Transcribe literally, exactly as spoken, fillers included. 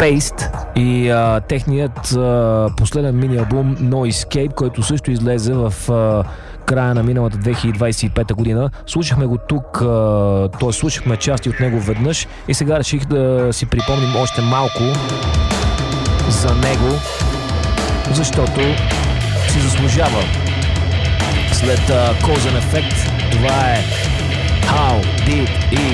Spaced и а, техният а, последен мини-албум No Escape, който също излезе в а, края на миналата две хиляди двадесет и пета година. Слушахме го тук, т.е. слушахме части от него веднъж и сега реших да си припомним още малко за него, защото си заслужава. След uh, Cause and Effect, това е How Did It